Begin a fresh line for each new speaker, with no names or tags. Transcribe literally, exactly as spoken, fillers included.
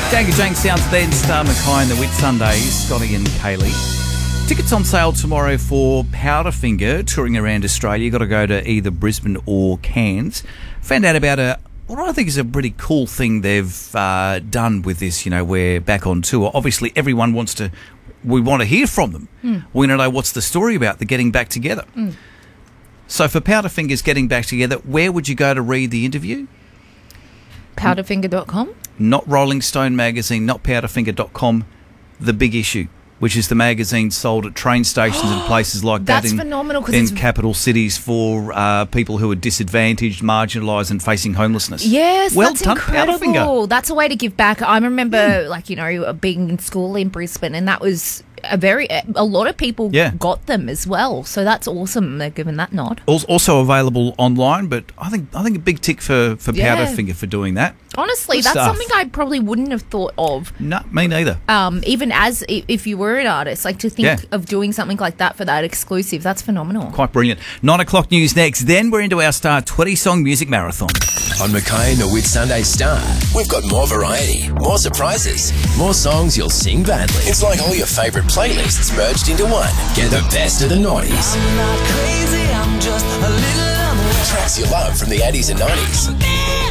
Jagger Jank sounds then, Star Mackay and the Whitsundays, Scotty and Kaylee. Tickets on sale tomorrow for Powderfinger touring around Australia. You've got to go to either Brisbane or Cairns. Found out about a what I think is a pretty cool thing they've uh, done with this. You know, we're back on tour. Obviously, everyone wants to. We want to hear from them. Mm. We want to know what's the story about. They're getting back together. Mm. So for Powderfinger's getting back together, where would you go to read the interview?
Powderfinger dot com?
Not Rolling Stone magazine, not powderfinger dot com. The Big Issue, which is the magazine sold at train stations and places like that.
That's
in,
phenomenal.
In
it's
capital cities for uh, people who are disadvantaged, marginalised and facing homelessness.
Yes,
well
that's
done,
incredible.
Powderfinger.
That's a way to give back. I remember, mm. like, you know, being in school in Brisbane, and that was a very, a lot of people
yeah.
got them as well. So that's awesome. They're giving that nod.
Also available online, but I think I think a big tick for, for
yeah.
Powderfinger for doing that.
Honestly,
Good
that's
stuff.
something I probably wouldn't have thought of.
No, me neither.
Um, even as if you were an artist, like to think
yeah.
of doing something like that for that exclusive, that's phenomenal.
Quite brilliant. Nine o'clock news next. Then we're into our Star twenty song music marathon.
On Mackay and the Whitsunday Star, we've got more variety, more surprises, more songs you'll sing badly. It's like all your favourite playlists merged into one. Get the best of the noughties.
I'm not crazy, I'm just a little on the way.
Tracks you love from the eighties and nineties.